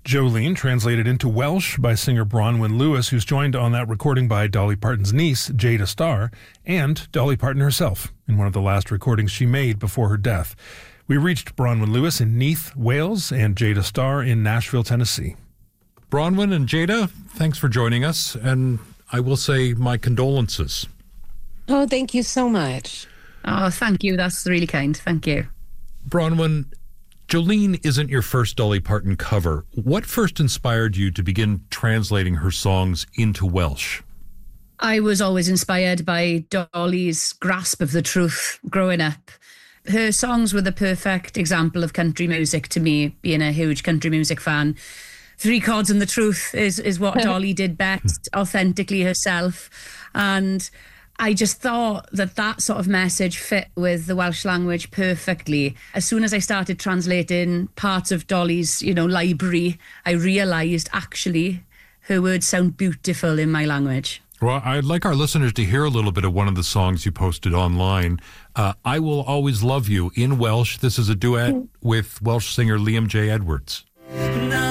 Jolene, translated into Welsh by singer Bronwyn Lewis, who's joined on that recording by Dolly Parton's niece, Jada Starr, and Dolly Parton herself in one of the last recordings she made before her death. We reached Bronwyn Lewis in Neath, Wales, and Jada Starr in Nashville, Tennessee. Bronwyn and Jada, thanks for joining us, and I will say my condolences. Oh, thank you so much. Oh, thank you. That's really kind. Thank you. Bronwyn, Jolene isn't your first Dolly Parton cover. What first inspired you to begin translating her songs into Welsh? I was always inspired by Dolly's grasp of the truth growing up. Her songs were the perfect example of country music to me, being a huge country music fan. Three chords and the truth is what Dolly did best, authentically herself. And I just thought that sort of message fit with the Welsh language perfectly. As soon as I started translating parts of Dolly's, library, I realised actually her words sound beautiful in my language. Well, I'd like our listeners to hear a little bit of one of the songs you posted online. I Will Always Love You in Welsh. This is a duet with Welsh singer Liam J. Edwards.